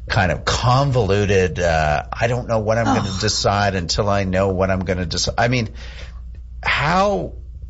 kind of convoluted, I don't know what I'm going to decide until I know what I'm going to decide. I mean, how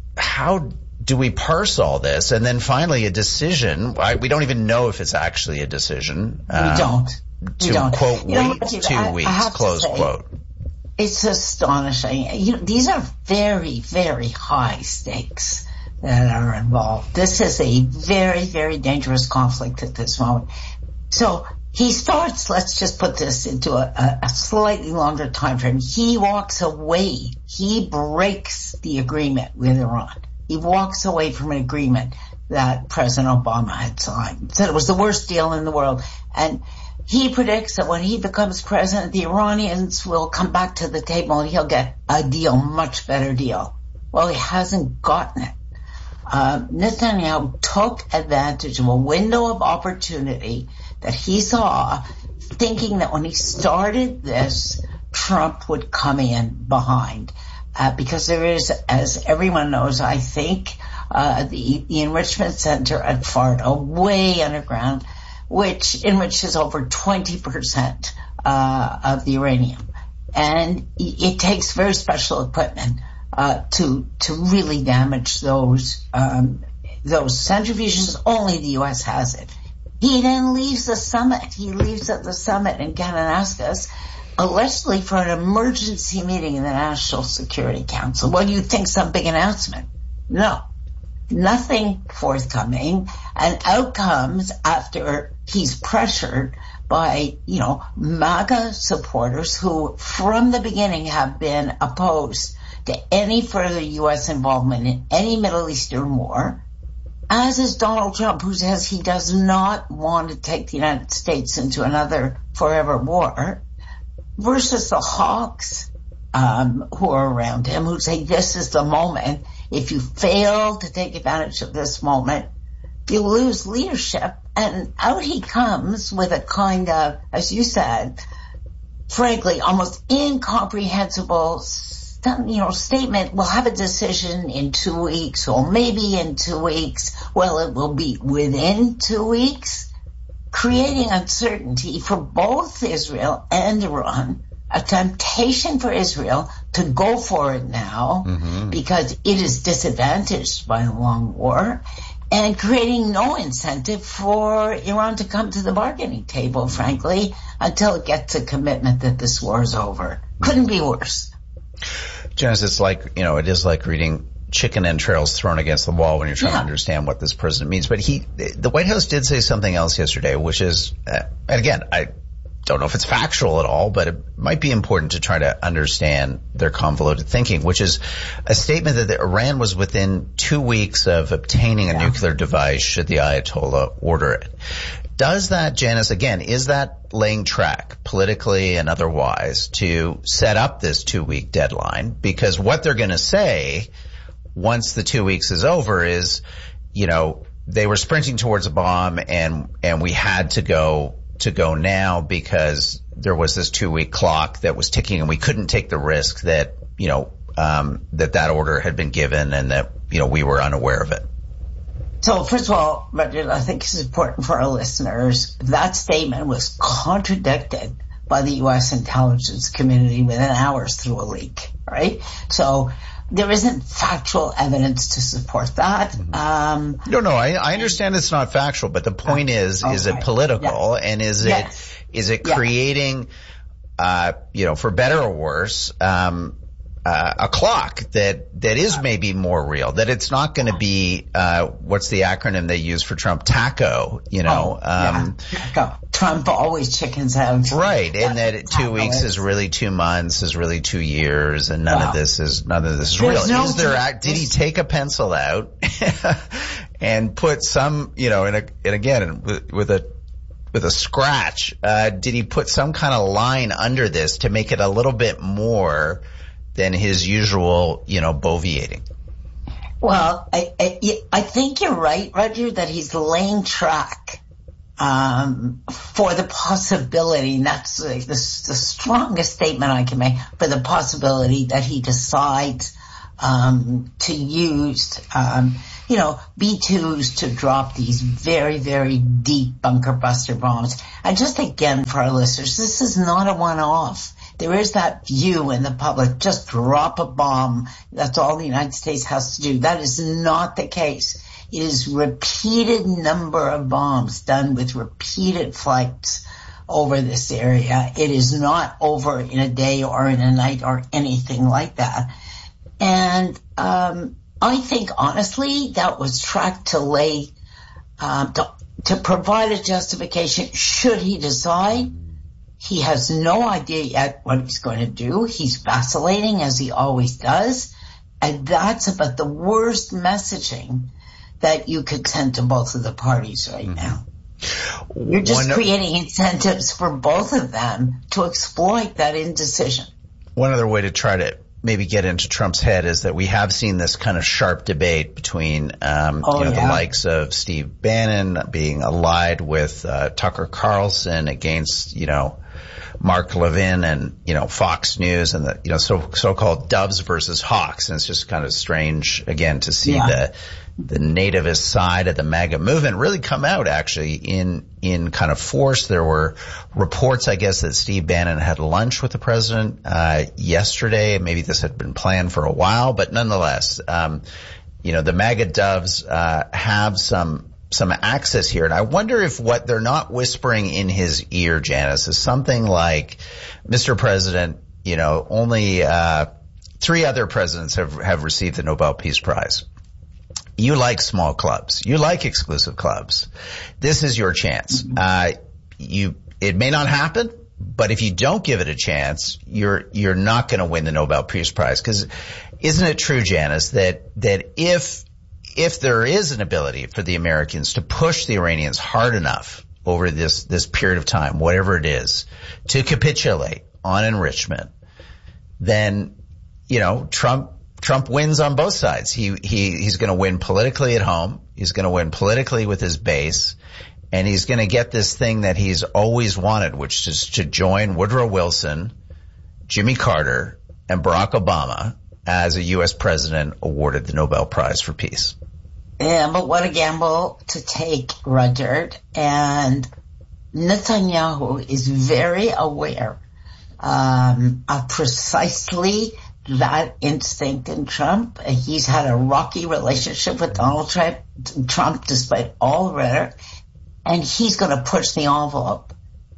do we parse all this? And then finally a decision. We don't even know if it's actually a decision. We don't. Quote, wait 2 weeks, close quote. It's astonishing. These are very, very high stakes that are involved. This is a very, very dangerous conflict at this moment. So he starts, let's just put this into a slightly longer time frame. He walks away. He breaks the agreement with Iran. He walks away from an agreement that President Obama had signed. Said it was the worst deal in the world. And he predicts that when he becomes president, the Iranians will come back to the table and he'll get a deal, much better deal. Well, he hasn't gotten it. Netanyahu took advantage of a window of opportunity that he saw, thinking that when he started this, Trump would come in behind. Because there is, as everyone knows, I think, the enrichment center at Fardo, way underground, which enriches over 20% of the uranium. And it takes very special equipment to really damage those centrifuges. Only the U.S. has it. He then leaves the summit. He leaves at the summit in Kananaskis, allegedly for an emergency meeting in the National Security Council. Well, you'd think some big announcement. No. Nothing forthcoming, and outcomes after he's pressured by, MAGA supporters who from the beginning have been opposed to any further U.S. involvement in any Middle Eastern war, as is Donald Trump, who says he does not want to take the United States into another forever war, versus the hawks who are around him, who say this is the moment. If you fail to take advantage of this moment, you lose leadership. And out he comes with a kind of, as you said, frankly, almost incomprehensible, statement. We'll have a decision in 2 weeks, or maybe in 2 weeks. Well, it will be within 2 weeks, creating uncertainty for both Israel and Iran. A temptation for Israel to go for it now because it is disadvantaged by a long war, and creating no incentive for Iran to come to the bargaining table, frankly, until it gets a commitment that this war is over. Couldn't be worse. Janice, it's like, it is like reading chicken entrails thrown against the wall when you're trying to understand what this president means. But the White House did say something else yesterday, which is, and again, I don't know if it's factual at all, but it might be important to try to understand their convoluted thinking, which is a statement that Iran was within 2 weeks of obtaining a nuclear device should the Ayatollah order it. Does that, Janice, again, is that laying track politically and otherwise to set up this 2-week deadline? Because what they're going to say once the 2 weeks is over is, they were sprinting towards a bomb and we had to go now because there was this 2-week clock that was ticking and we couldn't take the risk that, that order had been given and that, we were unaware of it. So first of all, Roger, I think it's important for our listeners. That statement was contradicted by the U.S. intelligence community within hours through a leak, right? So there isn't factual evidence to support that. No, I understand it's not factual, but the point is it political? And is it creating, for better or worse, a clock that is maybe more real, that it's not going to be, what's the acronym they use for Trump? TACO, TACO. Trump always chickens out. Right. And that 2 weeks is really 2 months, is really 2 years, and none of this is real. Did he take a pencil out and put some, and again, with a scratch, did he put some kind of line under this to make it a little bit more than his usual, boviating? Well, I think you're right, Roger, that he's laying track for the possibility, and that's the strongest statement I can make, for the possibility that he decides to use B-2s to drop these very, very deep bunker buster bombs. And just again for our listeners, this is not a one-off. There is that view in the public, just drop a bomb. That's all the United States has to do. That is not the case. It is repeated number of bombs done with repeated flights over this area. It is not over in a day or in a night or anything like that. And I think, honestly, that was tracked to lay, to provide a justification should he decide. He has no idea yet what he's going to do. He's vacillating, as he always does. And that's about the worst messaging that you could send to both of the parties right now. You're just creating incentives for both of them to exploit that indecision. One other way to try to maybe get into Trump's head is that we have seen this kind of sharp debate between the likes of Steve Bannon being allied with Tucker Carlson against Mark Levin and Fox News and the so-called doves versus hawks. And it's just kind of strange again to see the nativist side of the MAGA movement really come out actually in kind of force. There were reports, I guess, that Steve Bannon had lunch with the president yesterday. Maybe this had been planned for a while, but nonetheless, the MAGA doves have some access here. And I wonder if what they're not whispering in his ear, Janice, is something like, Mr. President, only 3 other presidents have received the Nobel Peace Prize. You like small clubs. You like exclusive clubs. This is your chance. It may not happen, but if you don't give it a chance, you're not going to win the Nobel Peace Prize. Because isn't it true, Janice, that if there is an ability for the Americans to push the Iranians hard enough over this period of time, whatever it is, to capitulate on enrichment, then Trump wins on both sides. He's going to win politically at home. He's going to win politically with his base. And he's going to get this thing that he's always wanted, which is to join Woodrow Wilson, Jimmy Carter, and Barack Obama as a U.S. president awarded the Nobel Prize for Peace. Yeah, but what a gamble to take, Rudyard. And Netanyahu is very aware of precisely that instinct in Trump. He's had a rocky relationship with Donald Trump despite all the rhetoric, and he's going to push the envelope.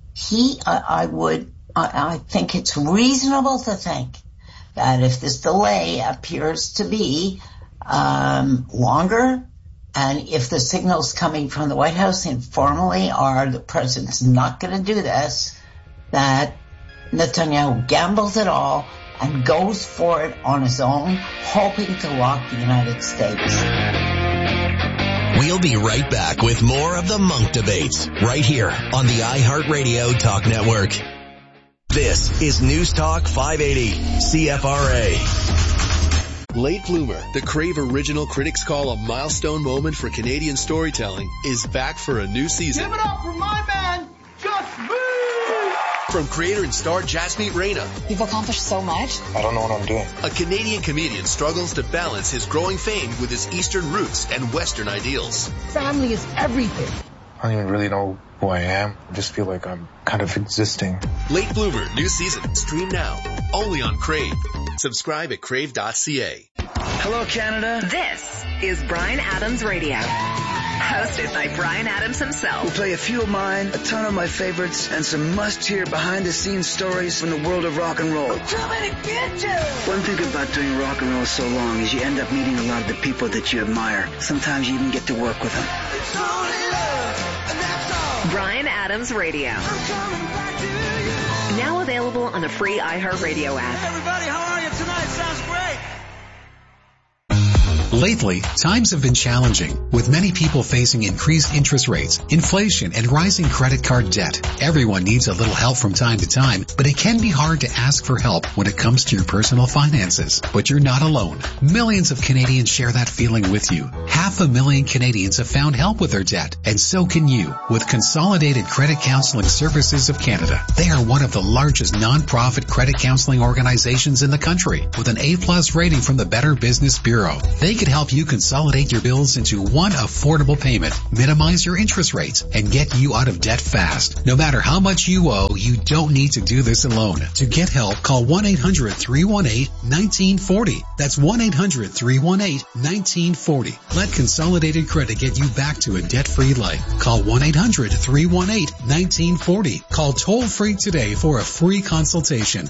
I think it's reasonable to think that if this delay appears to be longer, and if the signals coming from the White House informally are the president's not going to do this, that Netanyahu gambles it all and goes for it on his own, hoping to lock the United States. We'll be right back with more of the Monk Debates right here on the iHeartRadio Talk Network. This is News Talk 580 CFRA. Late Bloomer, the Crave original critics call a milestone moment for Canadian storytelling, is back for a new season. Give it up for my man, Just Me! From creator and star Jasmeet Reina. You've accomplished so much. I don't know what I'm doing. A Canadian comedian struggles to balance his growing fame with his Eastern roots and Western ideals. Family is everything. I don't even really know who I am. I just feel like I'm kind of existing. Late Bloomer, new season. Stream now. Only on Crave. Subscribe at crave.ca. Hello, Canada. This is Bryan Adams Radio. Hosted by Bryan Adams himself. We'll play a few of mine, a ton of my favorites, and some must-hear behind-the-scenes stories from the world of rock and roll. I'm coming to get you! One thing about doing rock and roll so long is you end up meeting a lot of the people that you admire. Sometimes you even get to work with them. It's only love, and that's all. Bryan Adams Radio. I'm coming back to you. Now available on the free iHeartRadio app. Hey, everybody, how are you tonight? Sounds great. Lately, times have been challenging, with many people facing increased interest rates, inflation, and rising credit card debt. Everyone needs a little help from time to time, but it can be hard to ask for help when it comes to your personal finances. But you're not alone. Millions of Canadians share that feeling with you. Have 500,000 Canadians have found help with their debt, and so can you with Consolidated Credit Counseling Services of Canada. They are one of the largest non-profit credit counseling organizations in the country with an A+ rating from the Better Business Bureau. They could help you consolidate your bills into one affordable payment, minimize your interest rates, and get you out of debt fast. No matter how much you owe, you don't need to do this alone. To get help, call 1-800-318-1940. That's 1-800-318-1940. Let Consolidated Credit get you back to a debt-free life. Call 1-800-318-1940. Call toll-free today for a free consultation.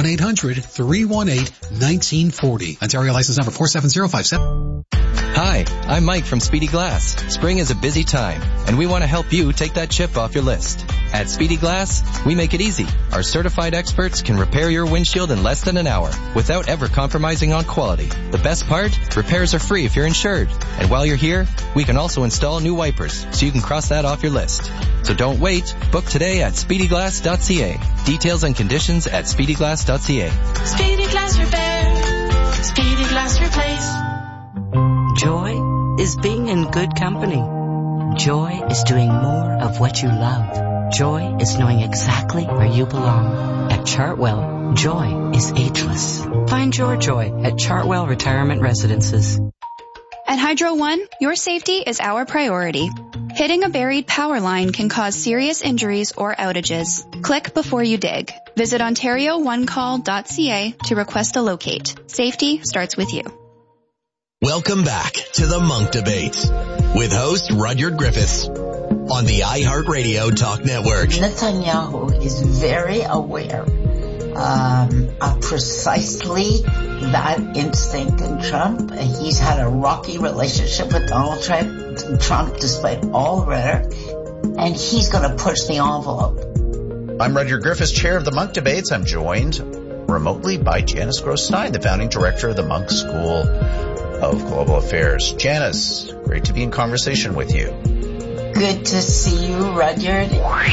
1-800-318-1940. Ontario license number 47057. Hi, I'm Mike from Speedy Glass. Spring is a busy time, and we want to help you take that chip off your list. At Speedy Glass, we make it easy. Our certified experts can repair your windshield in less than an hour without ever compromising on quality. The best part? Repairs are free if you're insured. And while you're here, we can also install new wipers so you can cross that off your list. So don't wait. Book today at speedyglass.ca. Details and conditions at speedyglass.ca. Speedy Glass Repair. Speedy Glass Replace. Joy is being in good company. Joy is doing more of what you love. Joy is knowing exactly where you belong. At Chartwell, joy is ageless. Find your joy at Chartwell Retirement Residences. At Hydro One, your safety is our priority. Hitting a buried power line can cause serious injuries or outages. Click before you dig. Visit OntarioOneCall.ca to request a locate. Safety starts with you. Welcome back to the Monk Debates with host Rudyard Griffiths on the iHeartRadio Talk Network. Netanyahu is very aware of precisely that instinct in Trump. He's had a rocky relationship with Donald Trump despite all rhetoric, and he's going to push the envelope. I'm Rudyard Griffiths, chair of the Monk Debates. I'm joined remotely by Janice Gross-Stein, the founding director of the Monk School of Global Affairs. Janice, great to be in conversation with you. Good to see you, Rudyard.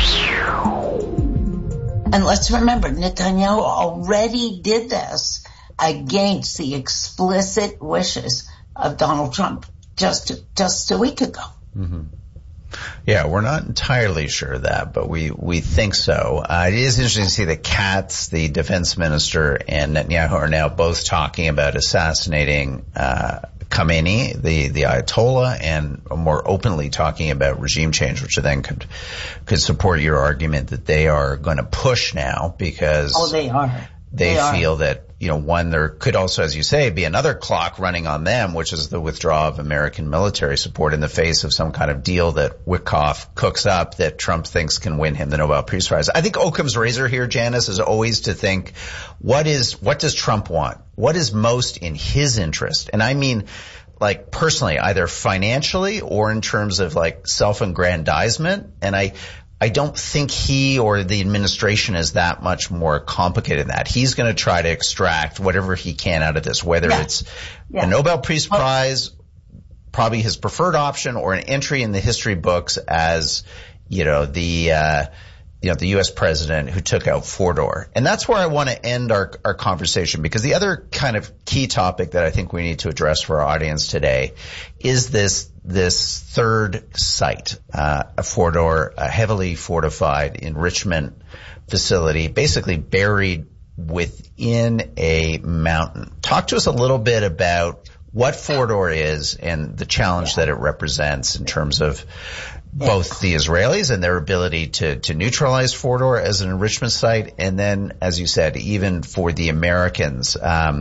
And let's remember, Netanyahu already did this against the explicit wishes of Donald Trump just a week ago. Mm-hmm. Yeah, we're not entirely sure of that, but we think so. It is interesting to see that Katz, the defense minister, and Netanyahu are now both talking about assassinating Khamenei, the Ayatollah, and more openly talking about regime change, which then could support your argument that they are going to push now because they are. They feel that, one, there could also, as you say, be another clock running on them, which is the withdrawal of American military support in the face of some kind of deal that Witkoff cooks up that Trump thinks can win him the Nobel Peace Prize. I think Occam's razor here, Janice, is always to think, what does Trump want? What is most in his interest? And I mean, like personally, either financially or in terms of like self-aggrandizement. And I don't think he or the administration is that much more complicated than that. He's going to try to extract whatever he can out of this, whether it's a Nobel Peace Prize, probably his preferred option, or an entry in the history books as, the U.S. president who took out Fodor. And that's where I want to end our conversation, because the other kind of key topic that I think we need to address for our audience today is this third site, a Fodor, a heavily fortified enrichment facility, basically buried within a mountain. Talk to us a little bit about what Fodor is and the challenge that it represents in terms of both the Israelis and their ability to neutralize Fodor as an enrichment site, and then, as you said, even for the Americans,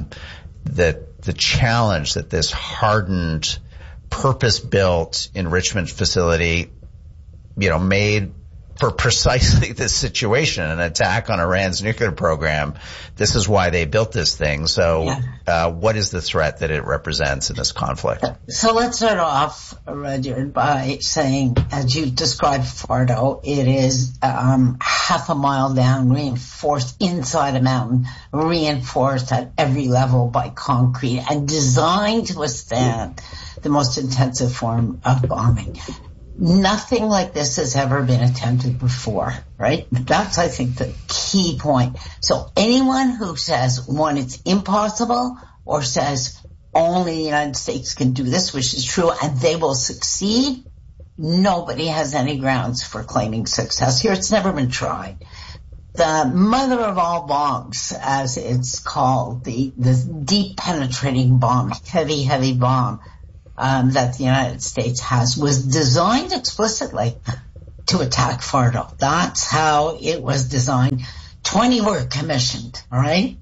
the challenge that this hardened, purpose-built enrichment facility, made for precisely this situation, an attack on Iran's nuclear program. This is why they built this thing. So what is the threat that it represents in this conflict? So let's start off, Rudyard, by saying, as you described Fordo, it is half a mile down, reinforced inside a mountain, reinforced at every level by concrete, and designed to withstand the most intensive form of bombing. Nothing like this has ever been attempted before, right? That's, I think, the key point. So anyone who says, one, it's impossible, or says only the United States can do this, which is true, and they will succeed, nobody has any grounds for claiming success here. It's never been tried. The mother of all bombs, as it's called, the deep penetrating bomb, heavy bomb that the United States has, was designed explicitly to attack Fordo. That's how it was designed. 20 were commissioned, all right?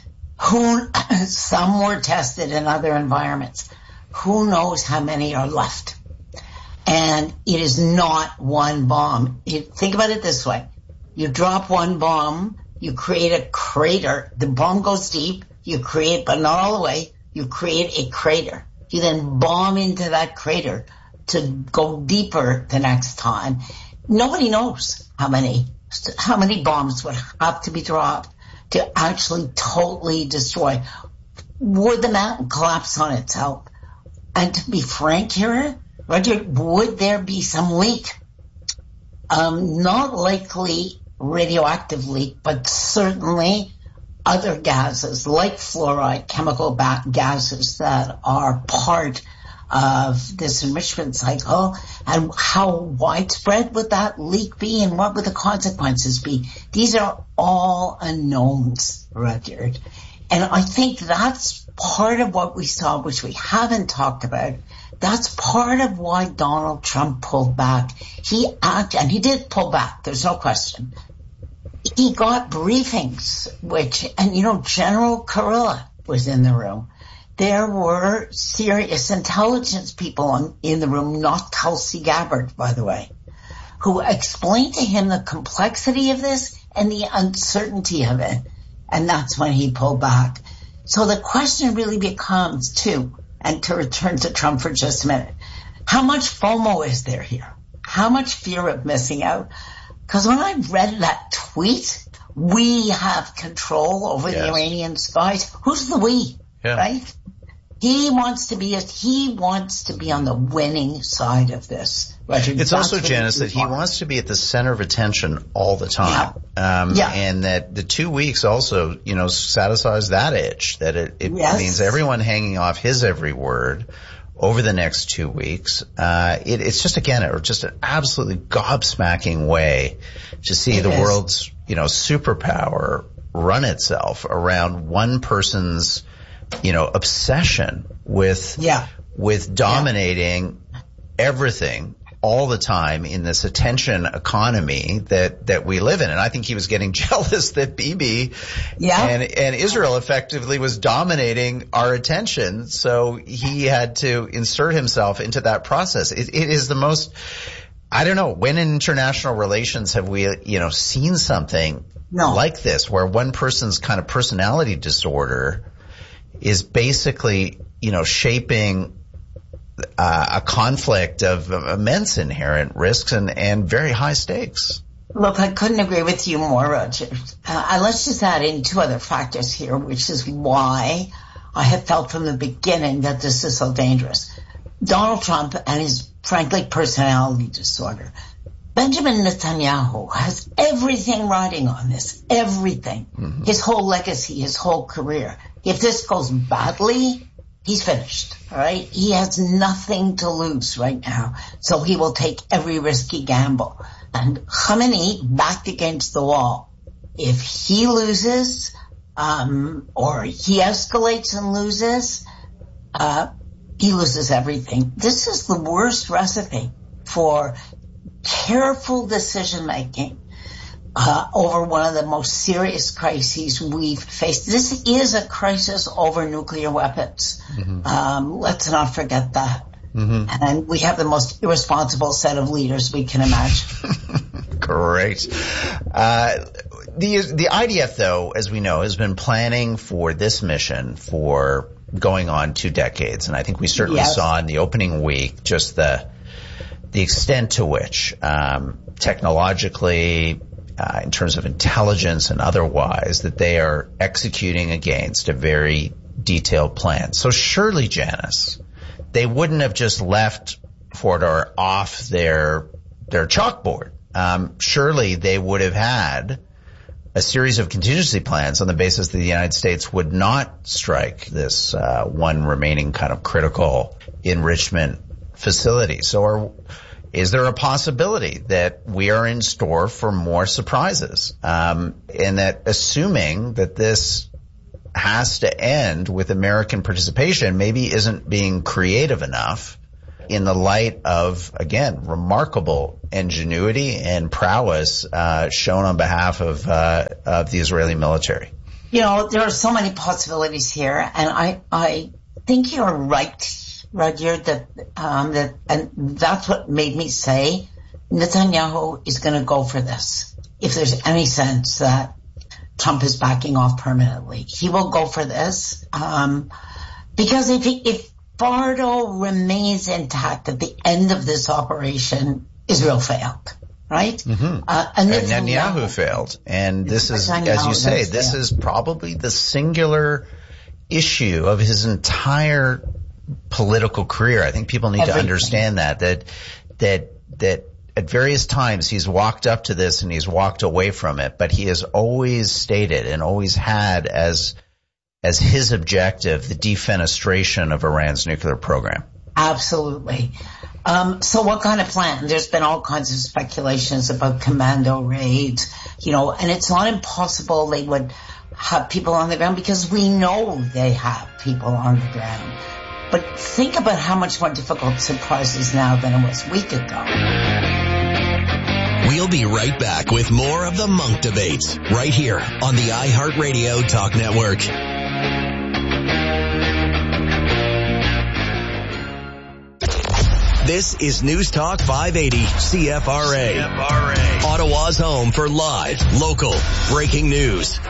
Some were tested in other environments. Who knows how many are left? And it is not one bomb. Think about it this way. You drop one bomb, you create a crater. The bomb goes deep, you create, but not all the way, you create a crater. You then bomb into that crater to go deeper the next time. Nobody knows how many bombs would have to be dropped to actually totally destroy. Would the mountain collapse on itself? And to be frank here, Roger, would there be some leak? Not likely radioactive leak, but certainly other gases like fluoride, chemical gases that are part of this enrichment cycle. And how widespread would that leak be, and what would the consequences be? These are all unknowns, Rudyard. And I think that's part of what we saw, which we haven't talked about. That's part of why Donald Trump pulled back. And he did pull back, there's no question. He got briefings, General Kurilla was in the room. There were serious intelligence people in the room, not Tulsi Gabbard, by the way, who explained to him the complexity of this and the uncertainty of it. And that's when he pulled back. So the question really becomes, too, and to return to Trump for just a minute, how much FOMO is there here? How much fear of missing out? Because when I read that tweet, we have control over the Iranian skies. Who's the we? Yeah. Right? He wants to be on the winning side of this. It's also, Janice, that he wants to be at the center of attention all the time. And that the 2 weeks also, satisfies that itch, that it means everyone hanging off his every word over the next 2 weeks. It's just, again, just an absolutely gobsmacking way to see the world's, superpower run itself around one person's, obsession with dominating everything all the time in this attention economy that we live in. And I think he was getting jealous that Bibi and Israel effectively was dominating our attention. So he had to insert himself into that process. It is the most, I don't know, when in international relations have we, seen something like this, where one person's kind of personality disorder is basically, shaping a conflict of immense inherent risks and very high stakes. Look, I couldn't agree with you more, Roger. Let's just add in two other factors here, which is why I have felt from the beginning that this is so dangerous. Donald Trump and his, frankly, personality disorder. Benjamin Netanyahu has everything riding on this, everything. Mm-hmm. His whole legacy, his whole career. If this goes badly, he's finished, all right? He has nothing to lose right now, so he will take every risky gamble. And Khamenei backed against the wall. If he loses, or he escalates and loses, he loses everything. This is the worst recipe for careful decision-making over one of the most serious crises we've faced. This is a crisis over nuclear weapons. Mm-hmm. Let's not forget that. Mm-hmm. And we have the most irresponsible set of leaders we can imagine. Great. The IDF, though, as we know, has been planning for this mission for going on 2 decades. And I think we certainly saw in the opening week just the extent to which technologically, in terms of intelligence and otherwise, that they are executing against a very detailed plan. So surely, Janice, they wouldn't have just left Fordo off their chalkboard. Surely they would have had a series of contingency plans on the basis that the United States would not strike this one remaining kind of critical enrichment facility. So is there a possibility that we are in store for more surprises? And that assuming that this has to end with American participation maybe isn't being creative enough in the light of, again, remarkable ingenuity and prowess shown on behalf of the Israeli military. You know, there are so many possibilities here, and I think you're right, Rudyard, and that's what made me say Netanyahu is going to go for this. If there's any sense that Trump is backing off permanently, he will go for this, because if Bardo remains intact at the end of this operation, Israel failed, right? Mm-hmm. And Netanyahu failed. And this is, as you say, this is probably the singular issue of his entire political career. I think people need to understand that at various times he's walked up to this and he's walked away from it, but he has always stated and always had as his objective the defenestration of Iran's nuclear program. Absolutely. So what kind of plan? There's been all kinds of speculations about commando raids, and it's not impossible they would have people on the ground, because we know they have people on the ground. But think about how much more difficult surprise is now than it was a week ago. We'll be right back with more of the Monk Debates right here on the iHeartRadio Talk Network. This is News Talk 580 CFRA. Ottawa's home for live, local, breaking news.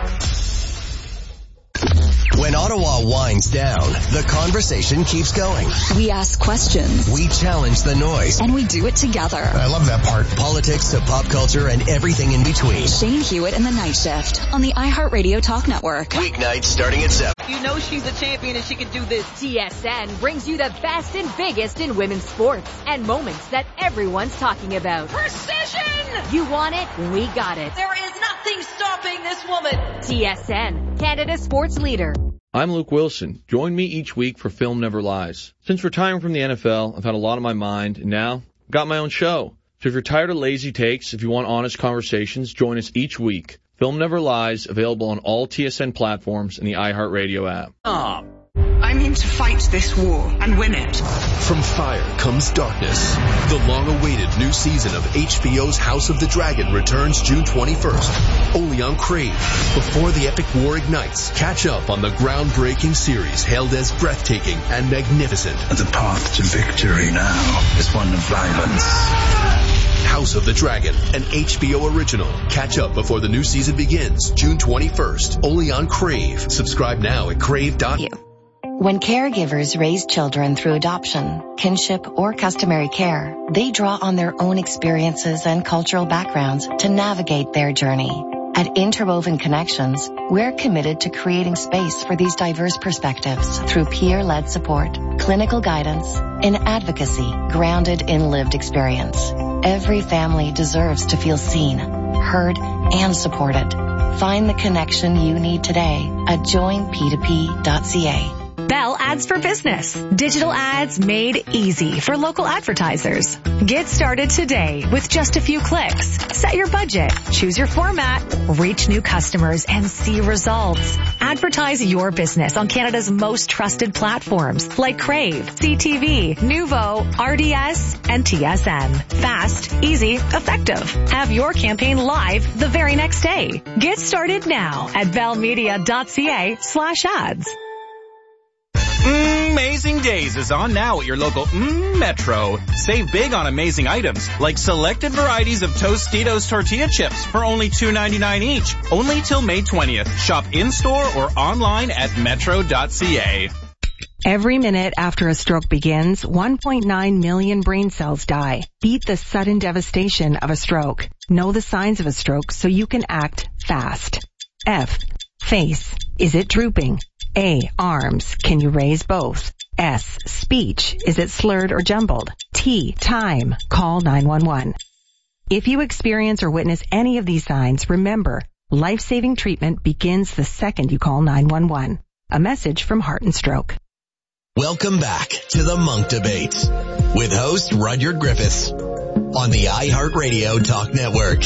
When Ottawa winds down, the conversation keeps going. We ask questions. We challenge the noise. And we do it together. I love that part. Politics to pop culture and everything in between. Shane Hewitt and the Night Shift on the iHeartRadio Talk Network. Weeknights starting at 7. You know she's a champion and she can do this. TSN brings you the best and biggest in women's sports and moments that everyone's talking about. Precision! You want it? We got it. There is nothing stopping this woman. TSN, Canada's sports leader. I'm Luke Wilson. Join me each week for Film Never Lies. Since retiring from the NFL, I've had a lot on my mind, and now I've got my own show. So if you're tired of lazy takes, if you want honest conversations, join us each week. Film Never Lies, available on all TSN platforms and the iHeartRadio app. I'm in to fight this war and win it. From fire comes darkness. The long-awaited new season of HBO's House of the Dragon returns June 21st, only on Crave. Before the epic war ignites, catch up on the groundbreaking series hailed as breathtaking and magnificent. The path to victory now is one of violence. House of the Dragon, an HBO original. Catch up before the new season begins, June 21st, only on Crave. Subscribe now at crave.com. When caregivers raise children through adoption, kinship, or customary care, they draw on their own experiences and cultural backgrounds to navigate their journey. At Interwoven Connections, we're committed to creating space for these diverse perspectives through peer-led support, clinical guidance, and advocacy grounded in lived experience. Every family deserves to feel seen, heard, and supported. Find the connection you need today at joinp2p.ca. Bell Ads for Business. Digital ads made easy for local advertisers. Get started today with just a few clicks. Set your budget, choose your format, reach new customers, and see results. Advertise your business on Canada's most trusted platforms like Crave, CTV, Nuvo, RDS, and TSN. Fast, easy, effective. Have your campaign live the very next day. Get started now at bellmedia.ca/ads. Amazing Days is on now at your local Metro. Save big on amazing items like selected varieties of Tostitos tortilla chips for only $2.99 each. Only till May 20th. Shop in-store or online at metro.ca. Every minute after a stroke begins, 1.9 million brain cells die. Beat the sudden devastation of a stroke. Know the signs of a stroke so you can act fast. F. Face. Is it drooping? A. Arms. Can you raise both? S. Speech. Is it slurred or jumbled? T. Time. Call 911. If you experience or witness any of these signs, remember, Life-saving treatment begins the second you call 911. A message from Heart and Stroke. Welcome back to the Monk Debates with host Rudyard Griffiths on the iHeartRadio Talk Network.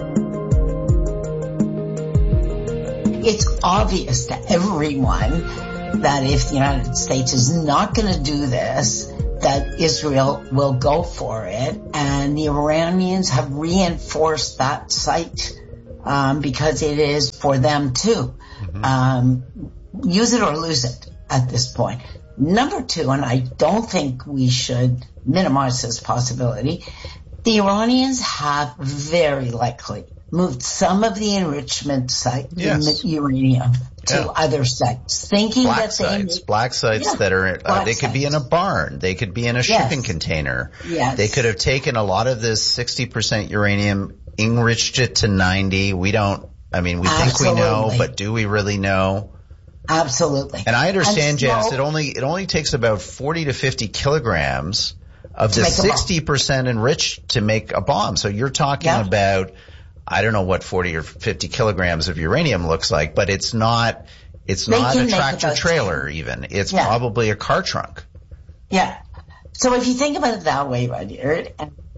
It's obvious to everyone that if the United States is not going to do this, that Israel will go for it. And the Iranians have reinforced that site because it is for them too. Use it or lose it at this point. Number two, and I don't think we should minimize this possibility, the Iranians have very likely moved some of the enrichment site in the uranium to other sites, thinking black that they sites, black sites that are they could be in a barn, they could be in a shipping container. They could have taken a lot of this 60% uranium, enriched it to 90. We think we know, but do we really know? Absolutely. And I understand, Janice, it only takes about 40 to 50 kilograms of the 60% enriched to make a bomb. So you're talking about, I don't know what 40 or 50 kilograms of uranium looks like, but it's not a tractor trailer even. It's probably a car trunk. Yeah. So if you think about it that way, Rudyard,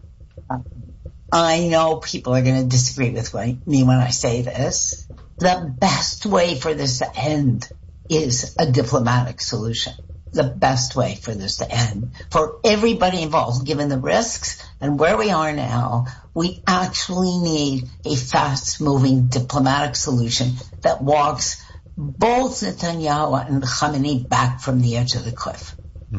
I know people are going to disagree with me when I say this. The best way for this to end is a diplomatic solution. The best way for this to end for everybody involved, given the risks and where we are now, we actually need a fast-moving diplomatic solution that walks both Netanyahu and Khamenei back from the edge of the cliff.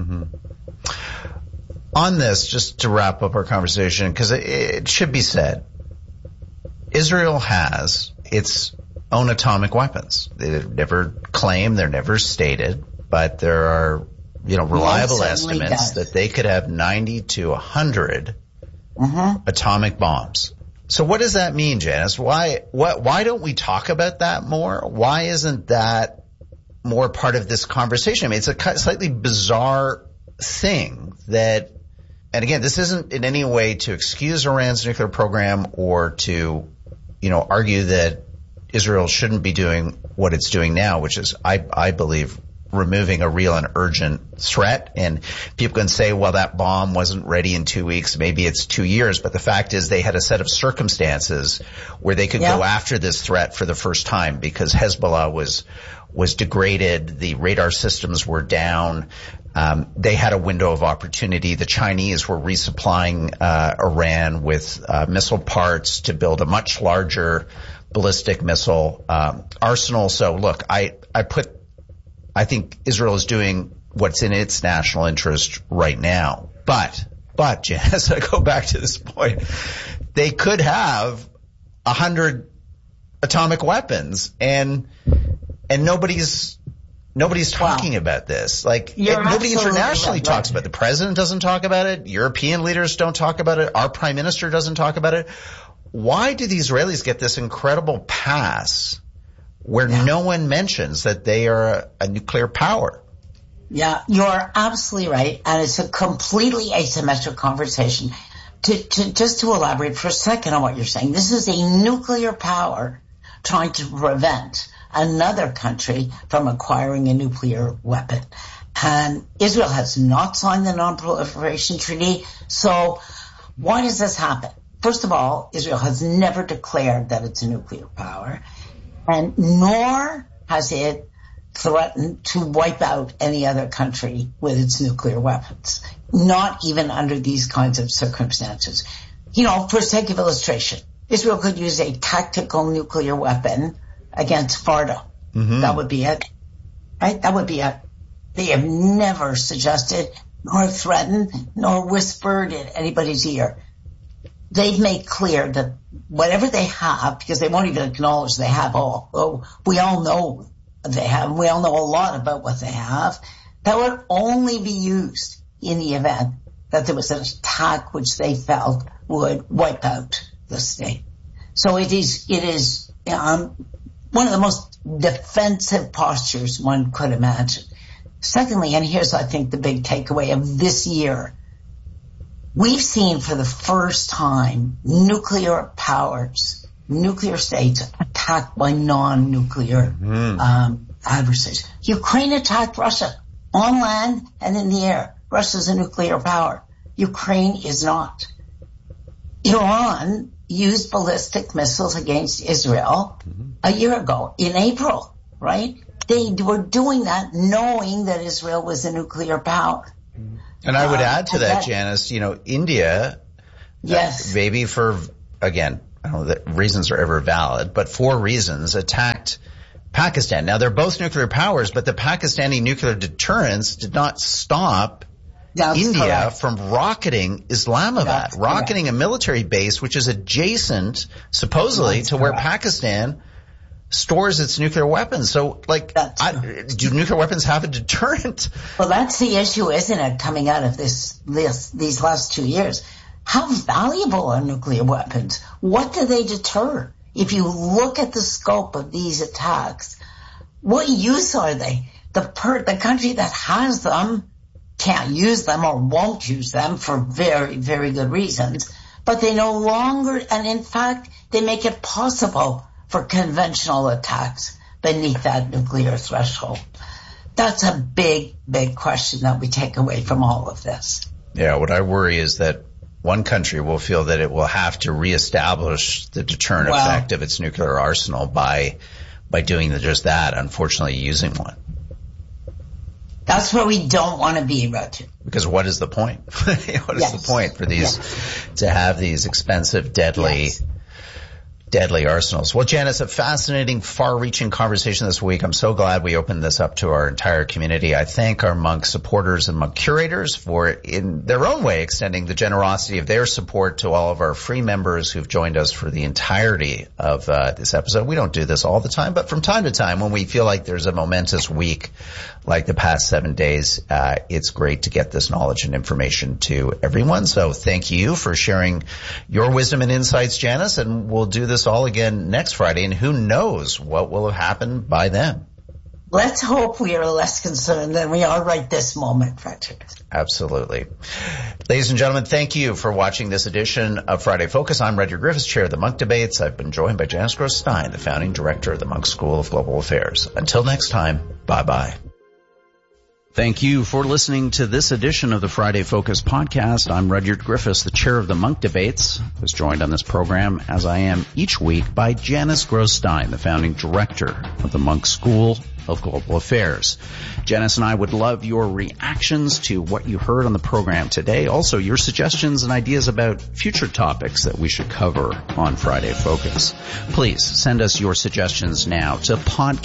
On this, just to wrap up our conversation, because it should be said, Israel has its own atomic weapons. They're never claimed, they're never stated, but there are, reliable estimates that they could have 90 to 100 atomic bombs. So what does that mean, Janice? Why don't we talk about that more? Why isn't that more part of this conversation? I mean, it's a slightly bizarre thing that, and again, this isn't in any way to excuse Iran's nuclear program or to, argue that Israel shouldn't be doing what it's doing now, which is, I believe, removing a real and urgent threat. And people can say, well, that bomb wasn't ready in 2 weeks. Maybe it's 2 years. But the fact is they had a set of circumstances where they could go after this threat for the first time because Hezbollah was degraded. The radar systems were down. They had a window of opportunity. The Chinese were resupplying Iran with missile parts to build a much larger ballistic missile arsenal. So look, I think Israel is doing what's in its national interest right now. But Janice, I go back to this point. They could have 100 atomic weapons and nobody's talking about this. Like, nobody internationally talks about it. The president doesn't talk about it. European leaders don't talk about it. Our prime minister doesn't talk about it. Why do the Israelis get this incredible pass where no one mentions that they are a nuclear power? Yeah, you're absolutely right. And it's a completely asymmetric conversation. Just to elaborate for a second on what you're saying, this is a nuclear power trying to prevent another country from acquiring a nuclear weapon. And Israel has not signed the Non-Proliferation Treaty. So why does this happen? First of all, Israel has never declared that it's a nuclear power, and nor has it threatened to wipe out any other country with its nuclear weapons, not even under these kinds of circumstances. For sake of illustration, Israel could use a tactical nuclear weapon against Fardo. That would be it, right? That would be it. They have never suggested, nor threatened, nor whispered in anybody's ear. They've made clear that whatever they have, because they won't even acknowledge they have all, we all know they have, we all know a lot about what they have, that would only be used in the event that there was an attack which they felt would wipe out the state. So it is one of the most defensive postures one could imagine. Secondly, and here's, I think, the big takeaway of this year, we've seen for the first time nuclear powers nuclear states attacked by non-nuclear adversaries. Ukraine attacked Russia on land and in the air. Russia's a nuclear power. Ukraine is not. Iran used ballistic missiles against Israel a year ago in April, right? They were doing that knowing that Israel was a nuclear power. And I would add to that, Janice, India, yes, maybe for, again, I don't know that reasons are ever valid, but 4 reasons attacked Pakistan. Now, they're both nuclear powers, but the Pakistani nuclear deterrence did not stop India from rocketing Islamabad, rocketing a military base which is adjacent, supposedly, to where Pakistan stores its nuclear weapons. So, do nuclear weapons have a deterrent? Well, that's the issue, isn't it, coming out of these last 2 years? How valuable are nuclear weapons? What do they deter? If you look at the scope of these attacks, what use are they? The country that has them can't use them or won't use them for very, very good reasons, but they no longer, and in fact, they make it possible for conventional attacks beneath that nuclear threshold. That's a big, big question that we take away from all of this. Yeah, what I worry is that one country will feel that it will have to reestablish the deterrent effect of its nuclear arsenal by doing just that, unfortunately using one. That's where we don't want to be, Roger. Because what is the point? What is the point for these to have these expensive, deadly arsenals? Well, Janice, a fascinating, far-reaching conversation this week. I'm so glad we opened this up to our entire community. I thank our Monk supporters and Monk curators for, in their own way, extending the generosity of their support to all of our free members who've joined us for the entirety of this episode. We don't do this all the time, but from time to time, when we feel like there's a momentous week like the past 7 days, it's great to get this knowledge and information to everyone. So thank you for sharing your wisdom and insights, Janice, and we'll do this all again next Friday, and who knows what will have happened by then. Let's hope we are less concerned than we are right this moment, Frederick. Absolutely. Ladies and gentlemen, thank you for watching this edition of Friday Focus. I'm Rudyard Griffiths, chair of the Monk Debates. I've been joined by Janice Gross-Stein, the founding director of the Monk School of Global Affairs. Until next time, bye-bye. Thank you for listening to this edition of the Friday Focus podcast. I'm Rudyard Griffiths, the chair of the Monk Debates. I was joined on this program, as I am each week, by Janice Gross-Stein, the founding director of the Monk School of Global Affairs. Janice and I would love your reactions to what you heard on the program today. Also, your suggestions and ideas about future topics that we should cover on Friday Focus. Please send us your suggestions now to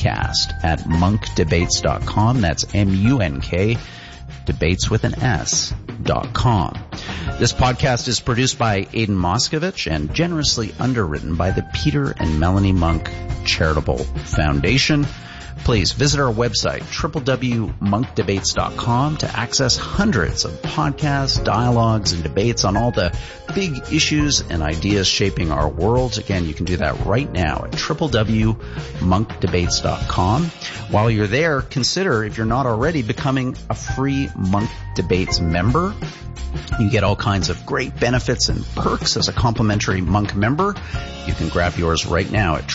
podcast@monkdebates.com. That's MUNK, debates with an S.com. This podcast is produced by Aidan Moskovich and generously underwritten by the Peter and Melanie Monk Charitable Foundation. Please visit our website, www.monkdebates.com, to access hundreds of podcasts, dialogues, and debates on all the big issues and ideas shaping our world. Again, you can do that right now at www.monkdebates.com. While you're there, consider, if you're not already, becoming a free Monk Debates member. You get all kinds of great benefits and perks as a complimentary Monk member. You can grab yours right now at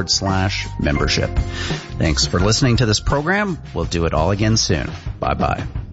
www.monkdebates.com/membership. Thanks for listening to this program. We'll do it all again soon. Bye-bye.